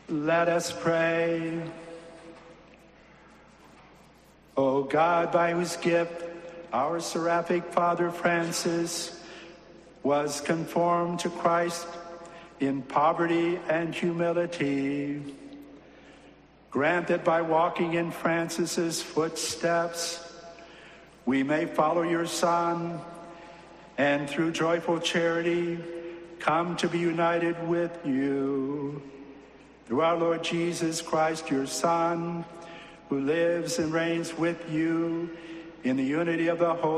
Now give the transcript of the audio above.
Let us pray. O God, by whose gift our seraphic Father Francis was conformed to Christ in poverty and humility, grant that by walking in Francis's footsteps, we may follow your Son, and through joyful charity come to be united with you. Through our Lord Jesus Christ, your Son, who lives and reigns with you in the unity of the Holy